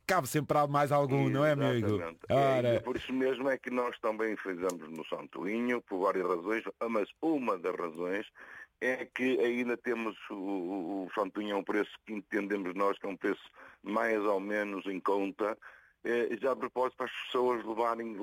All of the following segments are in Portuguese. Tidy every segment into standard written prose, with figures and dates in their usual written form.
cabe sempre mais algum, não é, amigo? Ora... Por isso mesmo é que nós também fizemos no Santoinho, por várias razões, mas uma das razões é que ainda temos o Santoinho a um preço que entendemos nós que é um preço mais ou menos em conta, já a propósito para as pessoas levarem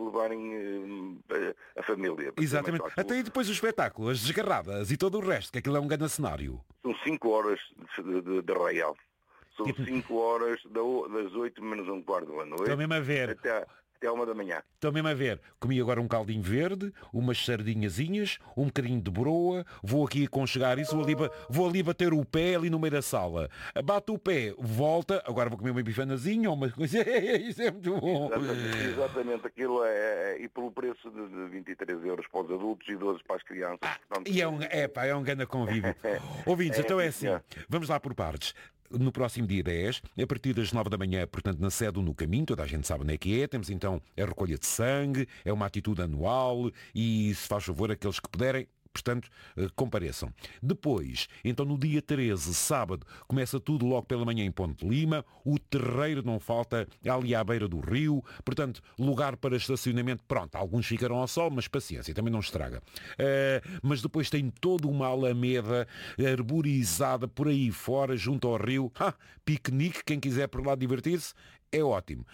a família. Exatamente. Até aí depois o espetáculo, as desgarradas e todo o resto, que aquilo é um grande cenário. São 5 horas de arraial. São 5 horas das 8 menos um quarto da noite. Estou mesmo a ver. Até 1 da manhã. Estou mesmo a ver. Comi agora um caldinho verde, umas sardinhazinhas, um bocadinho de broa, vou aqui aconchegar isso, vou ali bater o pé ali no meio da sala. Bato o pé, volta, agora vou comer uma bifanazinha ou uma coisa. Isso é muito bom. Exatamente, aquilo e pelo preço de 23 euros para os adultos e 12 para as crianças. Portanto... E é um grande convívio. Ouvintes, então é assim, vamos lá por partes. No próximo dia 10, a partir das 9 da manhã, portanto, na sede No Caminho, toda a gente sabe onde é que é, temos então a recolha de sangue, é uma atitude anual e, se faz favor, aqueles que puderem, portanto, compareçam. Depois, então no dia 13, sábado, começa tudo logo pela manhã em Ponte Lima, o terreiro não falta ali à beira do rio, portanto, lugar para estacionamento, pronto, alguns ficarão ao sol, mas paciência, também não estraga. Mas depois tem toda uma alameda arborizada por aí fora, junto ao rio, piquenique, quem quiser por lá divertir-se, é ótimo.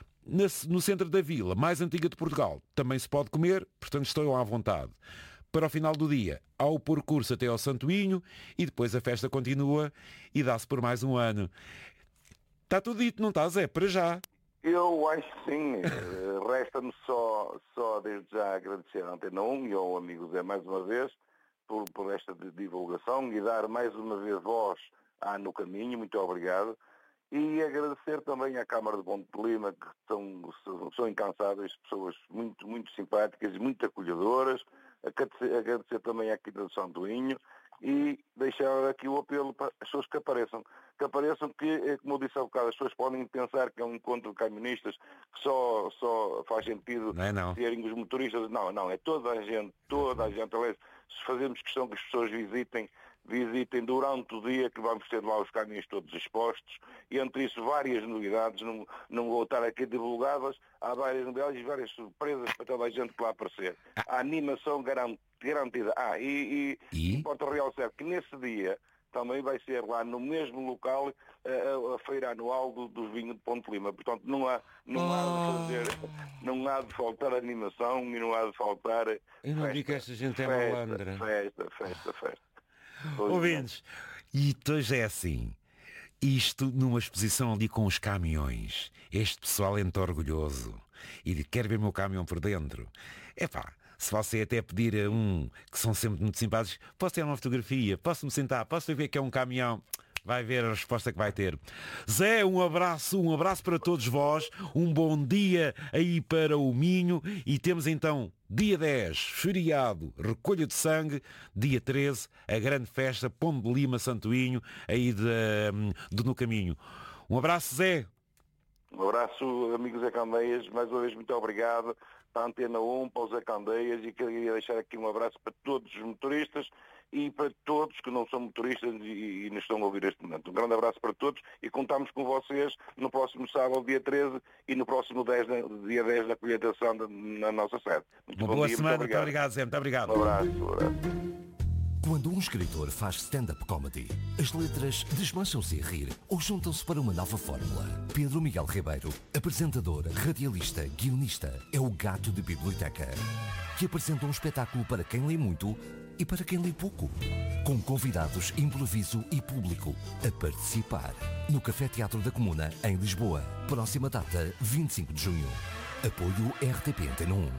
No centro da vila, mais antiga de Portugal, também se pode comer, portanto, estão à vontade. Para o final do dia, há o percurso até ao Santoinho e depois a festa continua e dá-se por mais um ano. Está tudo dito, não está, Zé? Para já. Eu acho que sim. Resta-me só desde já agradecer à Antena 1 e ao amigo Zé mais uma vez por esta divulgação e dar mais uma vez voz à No Caminho. Muito obrigado. E agradecer também à Câmara de Ponte Lima, que são incansáveis, pessoas muito, muito simpáticas e muito acolhedoras. Agradecer também à Quinta do Santoinho e deixar aqui o apelo para as pessoas que apareçam, que, como eu disse há bocado, as pessoas podem pensar que é um encontro de camionistas que só faz sentido terem os motoristas. Não, é toda a gente. Aliás, se fazemos questão que as pessoas visitem durante o dia, que vamos ter lá os caminhos todos expostos, e entre isso várias novidades, não vou estar aqui divulgadas, há várias novidades e várias surpresas para toda a gente que lá aparecer. A animação garantida. E importa realçar que nesse dia também vai ser lá no mesmo local a feira anual dos vinhos de Ponte Lima. Portanto, não há de faltar animação e não há de faltar Eu não digo que esta gente é malandra. Festa. Ouvintes, e hoje é assim, isto numa exposição ali com os caminhões, este pessoal é muito orgulhoso e quer ver o meu caminhão por dentro. Se você até pedir a que são sempre muito simpáticos, posso ter uma fotografia, posso me sentar, posso ver que é um caminhão, vai ver a resposta que vai ter. Zé, um abraço para todos vós, um bom dia aí para o Minho e temos então dia 10, feriado, recolha de sangue, dia 13, a grande festa, Ponte de Lima, Santoinho, aí de No Caminho. Um abraço, Zé. Um abraço, amigos Zé Candeias, mais uma vez muito obrigado para a Antena 1, para o Zé Candeias, e queria deixar aqui um abraço para todos os motoristas e para todos que não são motoristas e nos estão a ouvir este momento. Um grande abraço para todos e contamos com vocês no próximo sábado, dia 13, e no próximo dia 10 na colheitação na nossa sede. Uma boa semana, muito obrigado, Zé, muito obrigado. Um abraço. Quando um escritor faz stand-up comedy, as letras desmancham-se a rir ou juntam-se para uma nova fórmula. Pedro Miguel Ribeiro, apresentador, radialista, guionista, é o gato de biblioteca, que apresenta um espetáculo para quem lê muito e para quem lê pouco. Com convidados, improviso e público a participar. No Café Teatro da Comuna, em Lisboa. Próxima data, 25 de junho. Apoio RTP Antena 1.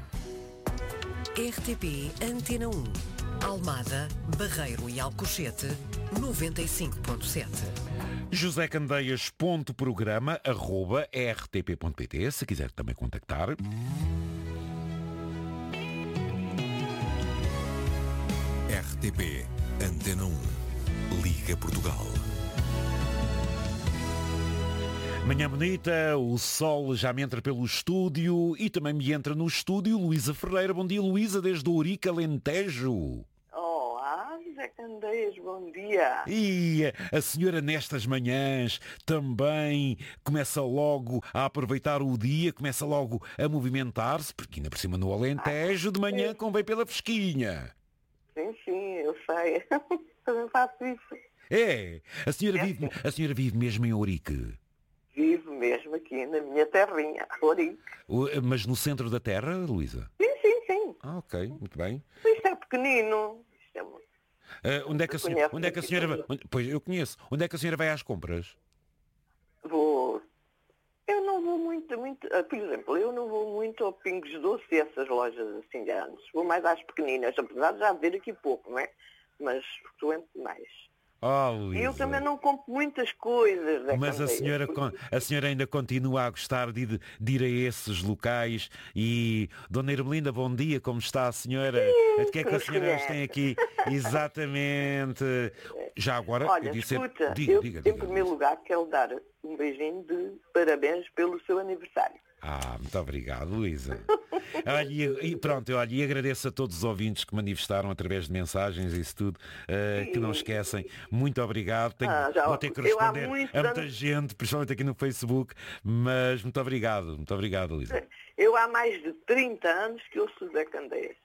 RTP Antena 1. Almada, Barreiro e Alcochete, 95.7. José Candeias, programa, @rtp.pt, se quiser também contactar. RTP Antena 1. Liga Portugal. Manhã bonita, o sol já me entra pelo estúdio e também me entra no estúdio Luísa Ferreira. Bom dia, Luísa, desde Ourique, Alentejo. Olá, José José Candeias, bom dia. E a senhora nestas manhãs também começa logo a aproveitar o dia, começa logo a movimentar-se, porque ainda por cima no Alentejo de manhã convém pela fresquinha. Sim, eu sei. Também faço isso. É, a senhora vive mesmo em Ourique? Vivo mesmo aqui na minha terrinha, Ourique. Mas no centro da terra, Luísa? Sim. Ah, ok, muito bem. Isto é pequenino. Isto é muito... Onde é que a senhora... Pois, eu conheço. Onde é que a senhora vai às compras? Vou... Eu não vou muito... Por exemplo, eu não vou muito ao Pingos Doce e essas lojas assim grandes. Vou mais às pequeninas, apesar de já ver aqui pouco, não é? Mas frequento mais. Luísa. E eu também não compro muitas coisas. Mas a senhora ainda continua a gostar de ir a esses locais. E, Dona Ermelinda, bom dia, como está a senhora? O que é que a senhora nos tem aqui? Exatamente. Já agora... Olha, eu disse... escuta, diga, em primeiro lugar quero dar um beijinho de parabéns pelo seu aniversário. Muito obrigado, Luísa. E agradeço a todos os ouvintes que manifestaram através de mensagens e isso tudo, que não esquecem. Muito obrigado. Vou ter que responder a muita gente, principalmente aqui no Facebook, mas muito obrigado, Luísa. Eu há mais de 30 anos que ouço José Candeias.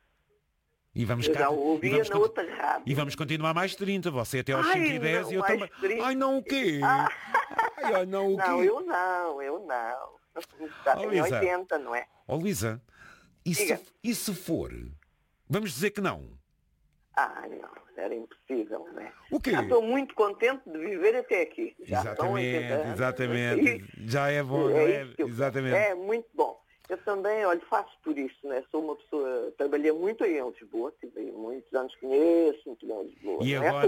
Já ouvia na outra rádio. E vamos continuar mais 30, você até aos 5h10 e eu também. 30. Ai, não o quê? Ai, não o quê? Não, eu não. Já tenho 80, não é? Luísa, e se for? Vamos dizer que não? Não, era impossível, não é? O quê? Já estou muito contente de viver até aqui. Exatamente. Já é bom, não é? Exatamente. É muito bom. Eu também, faço por isso, né? Sou uma pessoa, trabalhei muito aí em Lisboa, tive aí muitos anos, conheço muito bem Lisboa.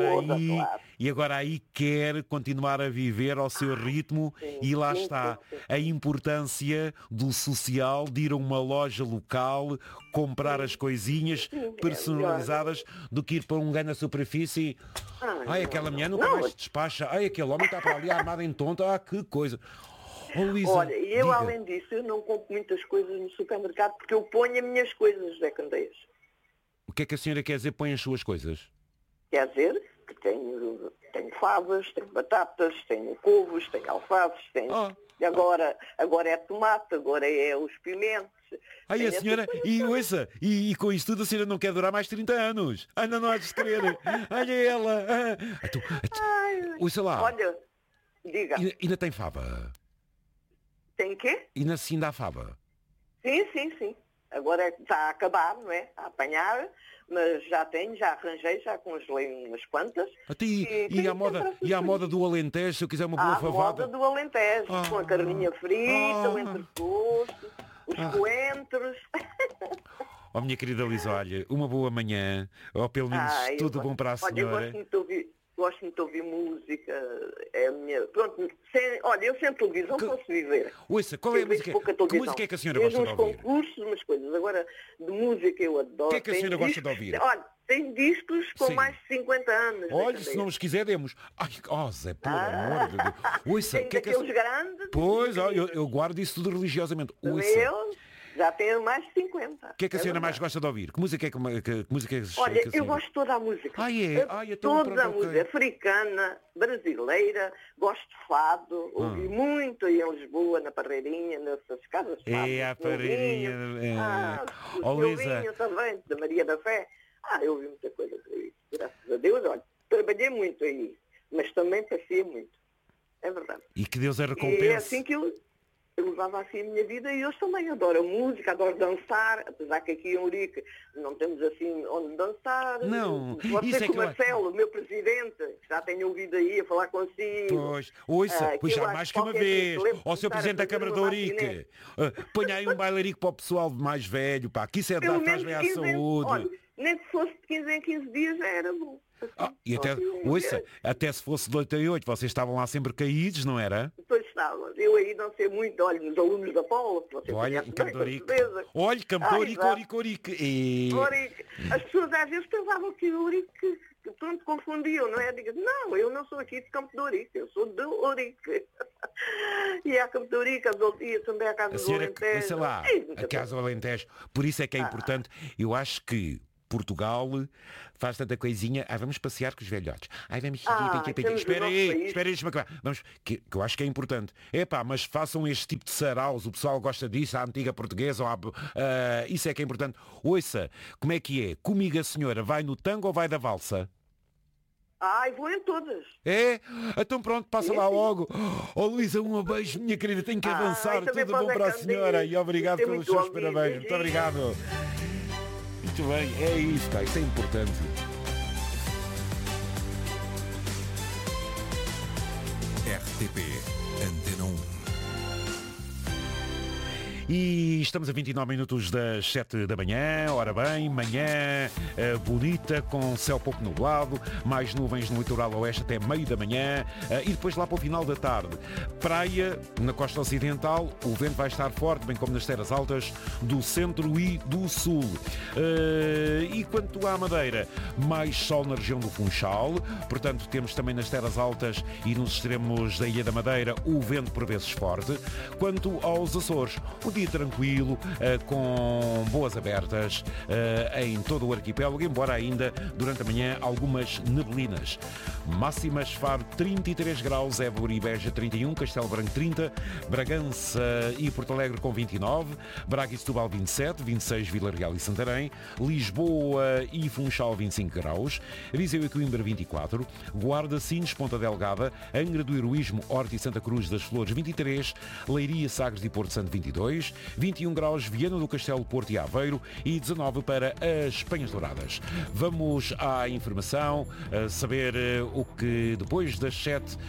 E agora aí quer continuar a viver ao seu ritmo e lá está a importância do social, de ir a uma loja local, comprar as coisinhas personalizadas do que ir para um ganho na superfície. Aquela mulher nunca mais se despacha. Aquele homem está para ali armado em tonto. Que coisa. Luísa, olha, eu além disso, eu não compro muitas coisas no supermercado porque eu ponho as minhas coisas, José Candeias. O que é que a senhora quer dizer, põe as suas coisas? Quer dizer que tenho favas, tenho batatas, tenho couves, tenho alfaces, E agora é tomate, agora é os pimentos. A senhora, e com isto tudo a senhora não quer durar mais 30 anos. Não há de se querer. Olha ela. Ouça lá. Olha, diga. Ainda tem fava? Tem quê? E na ainda há fava? Sim. Agora está a acabar, não é? A apanhar, mas já arranjei, já congelei umas quantas. E a moda do Alentejo, se eu quiser uma boa favada? A moda do Alentejo, com a carninha frita, o entrecosto, os coentros. Minha querida Luísa, olha, uma boa manhã, ou pelo menos tudo bom para a senhora. Gosto muito de ouvir música, é a minha... Pronto, eu sem televisão posso viver. Ouça, qual é a música? Que música é que a senhora gosta de ouvir? Concursos, umas coisas. Agora, de música eu adoro. O que é que a senhora gosta de ouvir? Olha, tem discos com mais de 50 anos. Olha, se não os quiser, demos. Zé, pelo amor de Deus. Ouça, tem daqueles grandes. Pois, eu guardo isso tudo religiosamente. Ouça. Já tenho mais de 50. O que é que a senhora mais gosta de ouvir? Que música é que Olha, eu gosto de toda a música. Toda a música. Africana, brasileira, gosto de fado. Ouvi muito aí em Lisboa, na Parreirinha, nessas casas de fado. A Parreirinha. Luísa também, da Maria da Fé. Eu ouvi muita coisa por aí. Graças a Deus, olha, trabalhei muito aí. Mas também passei muito. É verdade. E que Deus a recompense. E é assim que eu levava assim a minha vida e hoje também adoro a música, adoro dançar, apesar que aqui em Ourique não temos assim onde dançar. Não, você com o Marcelo, o meu presidente, já tenho ouvido aí a falar consigo. Pois, ouça, pois já mais que uma vez, ao seu presidente da Câmara de Ourique, ponha aí um bailarico para o pessoal mais velho, que isso faz bem à saúde. Olha, nem que fosse de 15 em 15 dias já era bom. E até se fosse de 8 a 8, vocês estavam lá sempre caídos, não era? Pois estava. Eu aí não sei muito, olha, nos alunos da Paula, que você olha, em Campo de Ourique. Olha, Campo de Ourique. As pessoas às vezes pensavam que o Ourique, pronto, confundiam, não é? Digo, não, eu não sou aqui de Campo de Ourique, eu sou de Ourique. E a Campo de Ourique, ia também à Casa do Alentejo. Sei lá, a Casa do Alentejo. Por isso é que é importante, eu acho que Portugal faz tanta coisinha. Vamos passear com os velhotes. Vamos... Espera aí, vamos, que eu acho que é importante. Mas façam este tipo de saraus. O pessoal gosta disso, a antiga portuguesa. Isso é que é importante. Ouça, como é que é? Comigo a senhora vai no tango ou vai da valsa? Vou em todas. Então pronto, passa lá logo. Luísa, um beijo, minha querida. Tenho que avançar. Tudo bom para a senhora. E obrigado pelos seus parabéns. Muito obrigado. Muito bem, é isso, isso é importante. RTP Antena 1. E estamos a 29 minutos das 7 da manhã, ora bem, manhã bonita, com céu pouco nublado, mais nuvens no litoral oeste até meio da manhã e depois lá para o final da tarde. Praia, na costa ocidental, o vento vai estar forte, bem como nas terras altas do centro e do sul. E quanto à Madeira, mais sol na região do Funchal, portanto temos também nas terras altas e nos extremos da Ilha da Madeira o vento por vezes forte. Quanto aos Açores, o dia tranquilo, com boas abertas em todo o arquipélago, embora ainda durante a manhã algumas neblinas. Máximas: Faro 33 graus, Évora e Beja 31, Castelo Branco 30, Bragança e Porto Alegre com 29, Braga e Setúbal 27, 26 Vila Real e Santarém, Lisboa e Funchal 25 graus, Viseu e Coimbra 24, Guarda, Sines, Ponta Delgada, Angra do Heroísmo, Horta e Santa Cruz das Flores 23, Leiria, Sagres e Porto Santo 22, 21 graus Viana do Castelo, Porto e Aveiro e 19 para as Penhas Douradas. Vamos à informação, saber o que depois das 7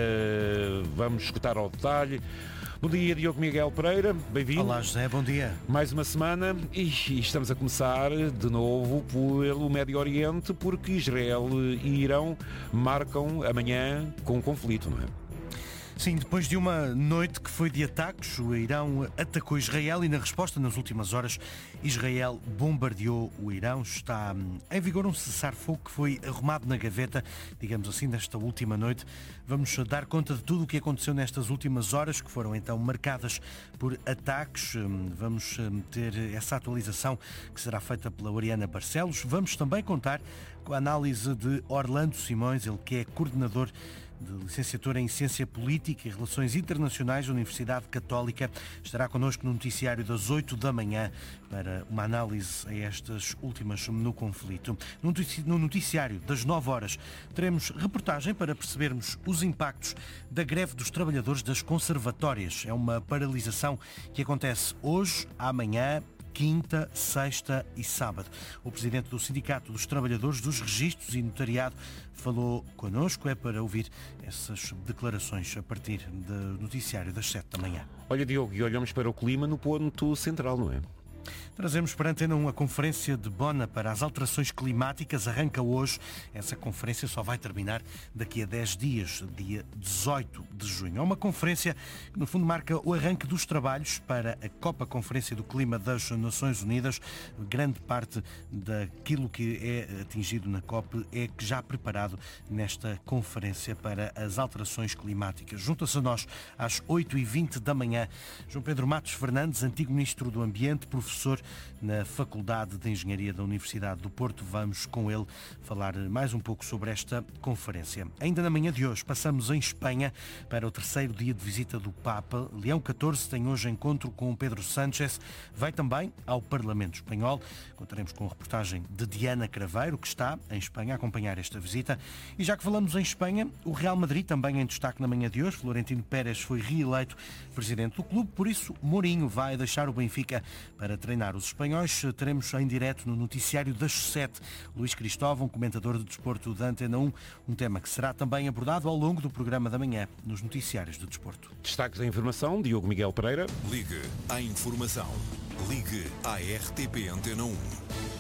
vamos escutar ao detalhe. Bom dia, Diogo Miguel Pereira, bem-vindo. Olá, José, bom dia. Mais uma semana e estamos a começar de novo pelo Médio Oriente, porque Israel e Irão marcam amanhã com um conflito, não é? Sim, depois de uma noite que foi de ataques, o Irão atacou Israel e, na resposta, nas últimas horas, Israel bombardeou o Irão. Está em vigor um cessar-fogo que foi arrumado na gaveta, digamos assim, nesta última noite. Vamos dar conta de tudo o que aconteceu nestas últimas horas, que foram então marcadas por ataques. Vamos ter essa atualização que será feita pela Oriana Barcelos. Vamos também contar com a análise de Orlando Simões, ele que é coordenador de licenciatura em Ciência Política e Relações Internacionais da Universidade Católica. Estará connosco no noticiário das 8 da manhã para uma análise a estas últimas no conflito. No noticiário das 9 horas teremos reportagem para percebermos os impactos da greve dos trabalhadores das conservatórias. É uma paralisação que acontece hoje, amanhã, quinta, sexta e sábado. O presidente do Sindicato dos Trabalhadores dos Registros e Notariado falou connosco, para ouvir essas declarações a partir do noticiário das 7 da manhã. Olha, Diogo, e olhamos para o clima no ponto central, não é? Trazemos para a Antena 1 a Conferência de Bona para as Alterações Climáticas. Arranca hoje. Essa conferência só vai terminar daqui a 10 dias, dia 18 de junho. É uma conferência que, no fundo, marca o arranque dos trabalhos para a Copa Conferência do Clima das Nações Unidas. Grande parte daquilo que é atingido na COP é já preparado nesta conferência para as alterações climáticas. Junta-se a nós às 8h20 da manhã João Pedro Matos Fernandes, antigo Ministro do Ambiente, professor na Faculdade de Engenharia da Universidade do Porto. Vamos com ele falar mais um pouco sobre esta conferência. Ainda na manhã de hoje passamos em Espanha para o terceiro dia de visita do Papa. Leão XIV tem hoje encontro com Pedro Sánchez. Vai também ao Parlamento Espanhol. Contaremos com a reportagem de Diana Craveiro, que está em Espanha a acompanhar esta visita. E já que falamos em Espanha, o Real Madrid também em destaque na manhã de hoje. Florentino Pérez foi reeleito presidente do clube, por isso Mourinho vai deixar o Benfica para treinar os espanhóis. Teremos em direto no noticiário das 7 Luís Cristóvão, comentador de desporto da Antena 1, um tema que será também abordado ao longo do programa da manhã nos noticiários de desporto. Destaques da informação, Diogo Miguel Pereira. Ligue à informação. Ligue à RTP Antena 1.